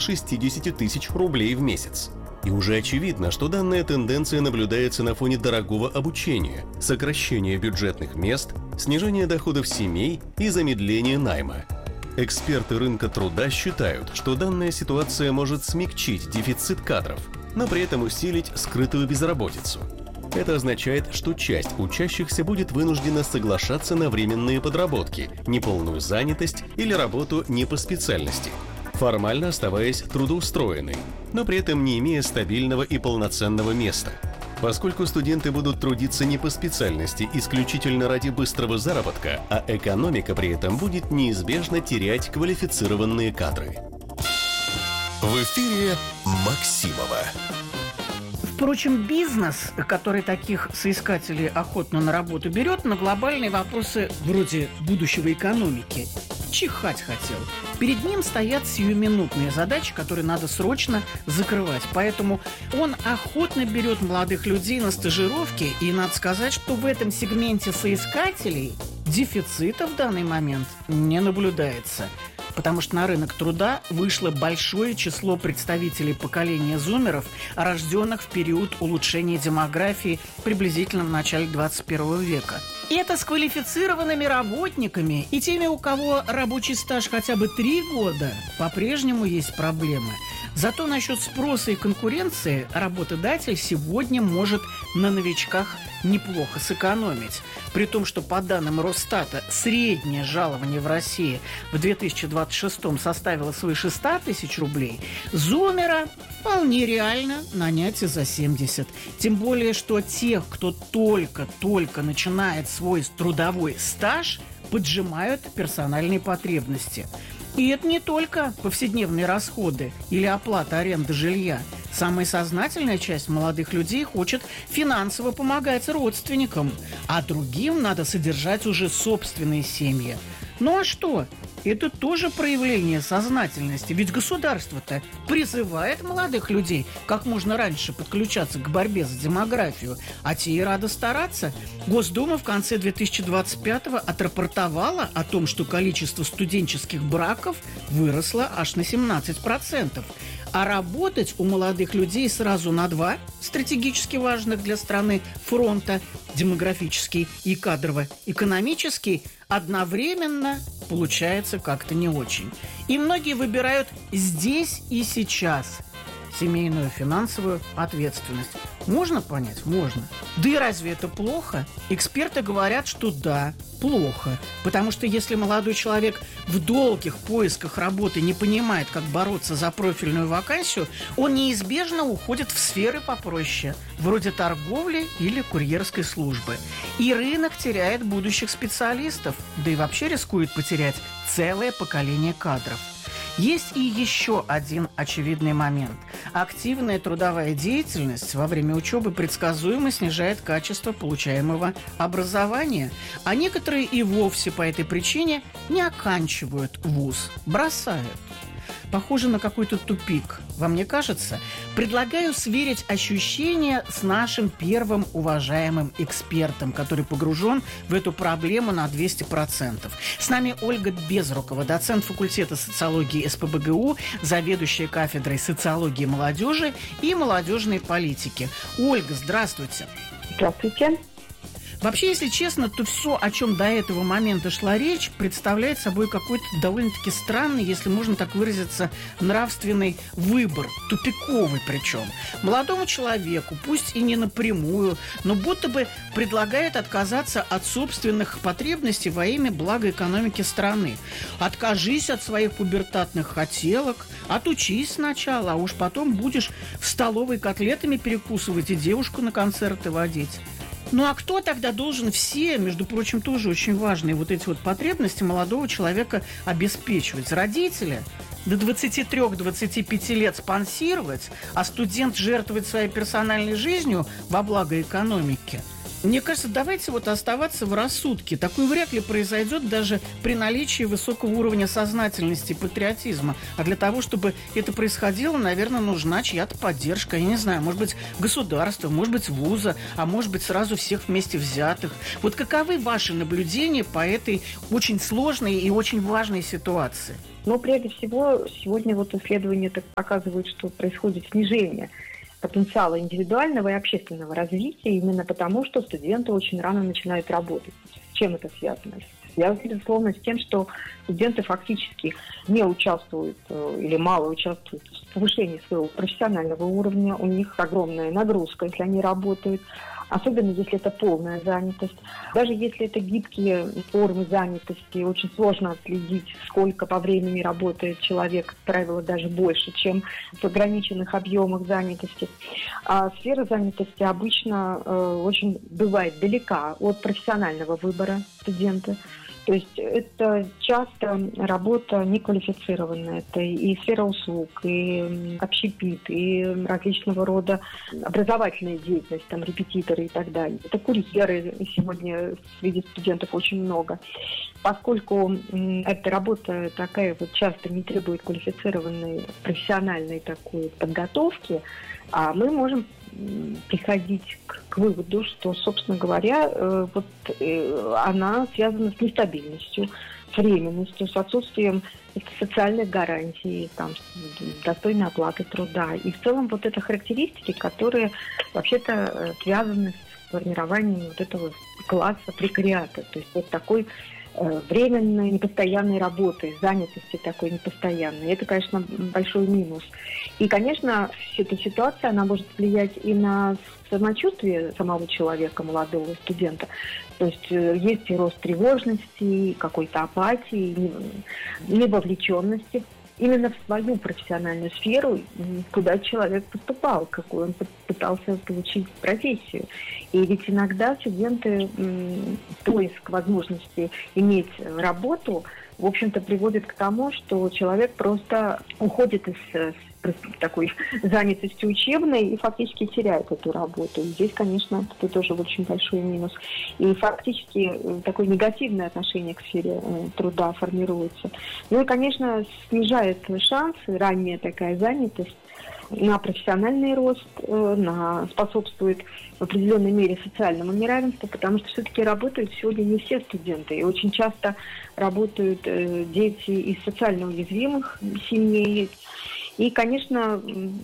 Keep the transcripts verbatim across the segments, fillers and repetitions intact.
шестьдесят тысяч рублей в месяц. И уже очевидно, что данная тенденция наблюдается на фоне дорогого обучения, сокращения бюджетных мест, снижения доходов семей и замедления найма. Эксперты рынка труда считают, что данная ситуация может смягчить дефицит кадров, но при этом усилить скрытую безработицу. Это означает, что часть учащихся будет вынуждена соглашаться на временные подработки, неполную занятость или работу не по специальности, формально оставаясь трудоустроенной, но при этом не имея стабильного и полноценного места. Поскольку студенты будут трудиться не по специальности исключительно ради быстрого заработка, а экономика при этом будет неизбежно терять квалифицированные кадры. В эфире Максимова. Впрочем, бизнес, который таких соискателей охотно на работу берет, на глобальные вопросы вроде будущего экономики чихать хотел. Перед ним стоят сиюминутные задачи, которые надо срочно закрывать. Поэтому он охотно берет молодых людей на стажировки. И надо сказать, что в этом сегменте соискателей дефицита в данный момент не наблюдается. Потому что на рынок труда вышло большое число представителей поколения зумеров, рожденных в период улучшения демографии приблизительно в начале двадцать первого века. И это с квалифицированными работниками и теми, у кого рабочий стаж хотя бы три года, по-прежнему есть проблемы. Зато насчет спроса и конкуренции работодатель сегодня может на новичках неплохо сэкономить. При том, что по данным Росстата среднее жалование в России в две тысячи двадцать шестом составило свыше ста тысяч рублей, зумера вполне реально нанять и за семьдесят. Тем более, что тех, кто только-только начинает свой трудовой стаж, поджимают персональные потребности. И это не только повседневные расходы или оплата аренды жилья. Самая сознательная часть молодых людей хочет финансово помогать родственникам, а другим надо содержать уже собственные семьи. Ну а что? Это тоже проявление сознательности, ведь государство-то призывает молодых людей как можно раньше подключаться к борьбе за демографию, а те и рады стараться. Госдума в конце две тысячи двадцать пятого отрапортовала о том, что количество студенческих браков выросло аж на семнадцать процентов. А работать у молодых людей сразу на два стратегически важных для страны фронта, демографический и кадрово-экономический, одновременно получается как-то не очень. И многие выбирают здесь и сейчас семейную финансовую ответственность. Можно понять? Можно. Да и разве это плохо? Эксперты говорят, что да, плохо. Потому что если молодой человек в долгих поисках работы не понимает, как бороться за профильную вакансию, он неизбежно уходит в сферы попроще, вроде торговли или курьерской службы. И рынок теряет будущих специалистов, да и вообще рискует потерять целое поколение кадров. Есть и еще один очевидный момент. Активная трудовая деятельность во время учебы предсказуемо снижает качество получаемого образования, а некоторые и вовсе по этой причине не оканчивают вуз, бросают. Похоже на какой-то тупик. Вам не кажется? Предлагаю сверить ощущения с нашим первым уважаемым экспертом, который погружен в эту проблему на двести процентов. С нами Ольга Безрукова, доцент факультета социологии эс пэ бэ гэ у, заведующая кафедрой социологии молодежи и молодежной политики. Ольга, здравствуйте. Здравствуйте. Вообще, если честно, то все, о чем до этого момента шла речь, представляет собой какой-то довольно-таки странный, если можно так выразиться, нравственный выбор, тупиковый причем. Молодому человеку, пусть и не напрямую, но будто бы предлагает отказаться от собственных потребностей во имя блага экономики страны. Откажись от своих пубертатных хотелок, отучись сначала, а уж потом будешь в столовой котлетами перекусывать и девушку на концерты водить. Ну а кто тогда должен все, между прочим, тоже очень важные вот эти вот потребности молодого человека обеспечивать? Родители? До двадцати трёх - двадцати пяти лет спонсировать, а студент жертвовать своей персональной жизнью во благо экономики? Мне кажется, давайте вот оставаться в рассудке. Такое вряд ли произойдет даже при наличии высокого уровня сознательности и патриотизма. А для того, чтобы это происходило, наверное, нужна чья-то поддержка. Я не знаю, может быть, государство, может быть, вуза, а может быть, сразу всех вместе взятых. Вот каковы ваши наблюдения по этой очень сложной и очень важной ситуации? Но прежде всего сегодня вот исследования так показывают, что происходит снижение потенциала индивидуального и общественного развития именно потому, что студенты очень рано начинают работать. С чем это связано? Связано, безусловно, с тем, что студенты фактически не участвуют или мало участвуют в повышении своего профессионального уровня. У них огромная нагрузка, если они работают, особенно если это полная занятость. Даже если это гибкие формы занятости, очень сложно отследить, сколько по времени работает человек, как правило, даже больше, чем в ограниченных объемах занятости. А сфера занятости обычно э, очень бывает далека от профессионального выбора студента. То есть это часто работа неквалифицированная. Это и сфера услуг, и общепит, и различного рода образовательная деятельность, там, репетиторы и так далее. Это курьеры сегодня среди студентов очень много. Поскольку эта работа такая вот часто не требует квалифицированной профессиональной такой подготовки, а мы можем приходить к, к выводу, что, собственно говоря, э, вот, э, она связана с нестабильностью, с временностью, с отсутствием социальных гарантий, там, достойной оплаты труда. И в целом вот это характеристики, которые вообще-то связаны с формированием вот этого класса прекариата. То есть вот такой временной, непостоянной работы, занятости такой непостоянной. Это, конечно, большой минус. И, конечно, эта ситуация, она может влиять и на самочувствие самого человека, молодого студента. То есть есть и рост тревожности, какой-то апатии, невовлеченности именно в свою профессиональную сферу, куда человек поступал, какую он пытался получить профессию. И ведь иногда студенты поиск возможности иметь работу, в общем-то, приводит к тому, что человек просто уходит из такой занятости учебной и фактически теряет эту работу. И здесь, конечно, это тоже очень большой минус. И фактически такое негативное отношение к сфере труда формируется. Ну и, конечно, снижает шансы ранняя такая занятость на профессиональный рост, на, способствует в определенной мере социальному неравенству, потому что все-таки работают сегодня не все студенты. И очень часто работают дети из социально уязвимых семей. И, конечно,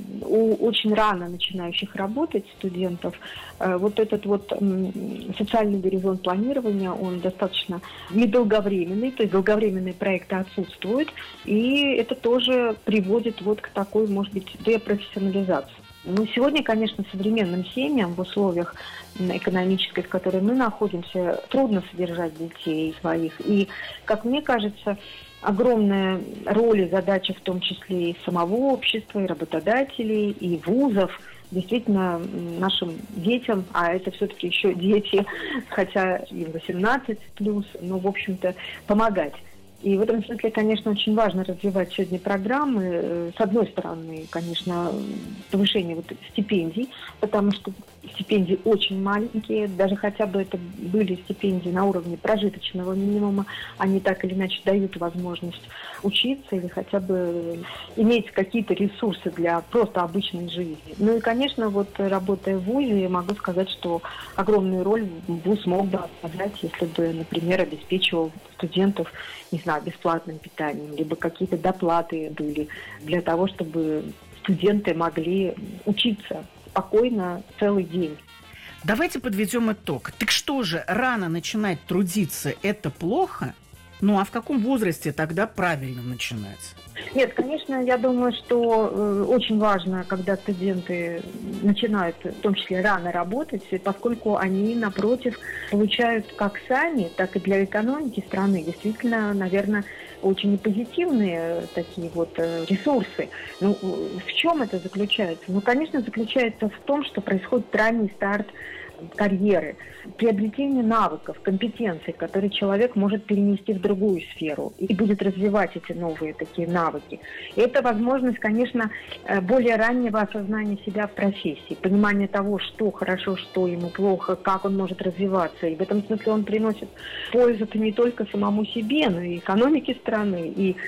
у очень рано начинающих работать студентов вот этот вот социальный горизонт планирования, он достаточно недолговременный, то есть долговременные проекты отсутствуют, и это тоже приводит вот к такой, может быть, депрофессионализации. Ну, сегодня, конечно, современным семьям в условиях экономической, в которой мы находимся, трудно содержать детей своих. И, как мне кажется, огромная роль и задача в том числе и самого общества, и работодателей, и вузов, действительно нашим детям, а это все-таки еще дети, хотя им восемнадцать плюс, но, в общем-то, помогать. И в этом смысле, конечно, очень важно развивать сегодня программы. С одной стороны, конечно, повышение вот стипендий, потому что стипендии очень маленькие, даже хотя бы это были стипендии на уровне прожиточного минимума, они так или иначе дают возможность учиться или хотя бы иметь какие-то ресурсы для просто обычной жизни. Ну и, конечно, вот работая в вузе, я могу сказать, что огромную роль вуз мог бы оказать, если бы, например, обеспечивал студентов, не знаю, бесплатным питанием, либо какие-то доплаты были для того, чтобы студенты могли учиться спокойно целый день. Давайте подведем итог. Так что же, рано начинать трудиться – это плохо? Ну а в каком возрасте тогда правильно начинать? Нет, конечно, я думаю, что э, очень важно, когда студенты начинают, в том числе, рано работать, поскольку они, напротив, получают как сами, так и для экономики страны действительно, наверное, очень позитивные такие вот э, ресурсы. Ну, в чем это заключается? Ну, конечно, заключается в том, что происходит ранний старт карьеры, приобретение навыков, компетенций, которые человек может перенести в другую сферу и будет развивать эти новые такие навыки. И это возможность, конечно, более раннего осознания себя в профессии, понимания того, что хорошо, что ему плохо, как он может развиваться. И в этом смысле он приносит пользу не только самому себе, но и экономике страны, и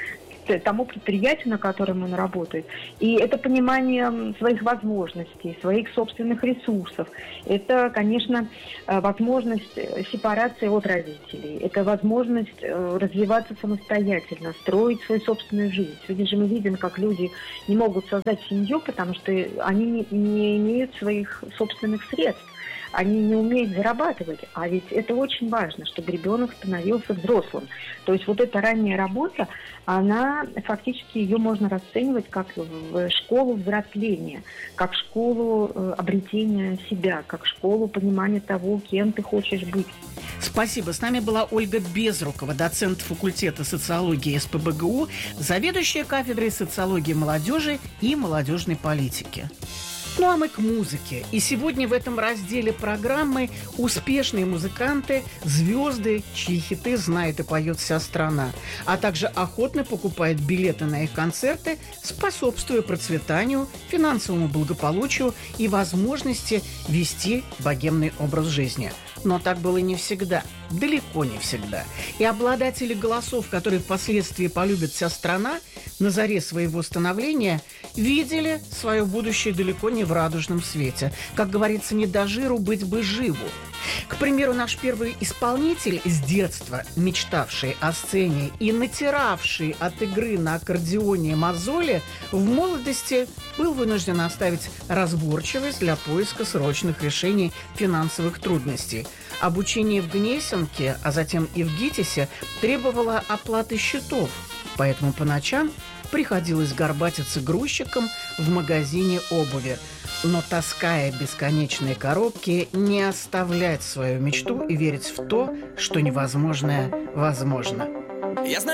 тому предприятию, на котором он работает. И это понимание своих возможностей, своих собственных ресурсов. Это, конечно, возможность сепарации от родителей. Это возможность развиваться самостоятельно, строить свою собственную жизнь. Сегодня же мы видим, как люди не могут создать семью, потому что они не, не имеют своих собственных средств. Они не умеют зарабатывать, а ведь это очень важно, чтобы ребенок становился взрослым. То есть вот эта ранняя работа, она фактически ее можно расценивать как в школу взросления, как школу обретения себя, как школу понимания того, кем ты хочешь быть. Спасибо. С нами была Ольга Безрукова, доцент факультета социологии эс пэ бэ гэ у, заведующая кафедрой социологии молодежи и молодежной политики. Ну а мы к музыке. И сегодня в этом разделе программы успешные музыканты, звезды, чьи хиты знает и поет вся страна, а также охотно покупают билеты на их концерты, способствуя процветанию, финансовому благополучию и возможности вести богемный образ жизни. Но так было не всегда, далеко не всегда. И обладатели голосов, которые впоследствии полюбит вся страна, на заре своего становления видели свое будущее далеко не в радужном свете. Как говорится, не до жиру быть бы живу. К примеру, наш первый исполнитель, с детства мечтавший о сцене и натиравший от игры на аккордеоне мозоли, в молодости был вынужден оставить разборчивость для поиска срочных решений финансовых трудностей. Обучение в Гнесинке, а затем и в ГИТИСе требовало оплаты счетов, поэтому по ночам приходилось горбатиться грузчиком в магазине обуви. Но, таская бесконечные коробки, не оставлять свою мечту и верить в то, что невозможное возможно. Я знаю,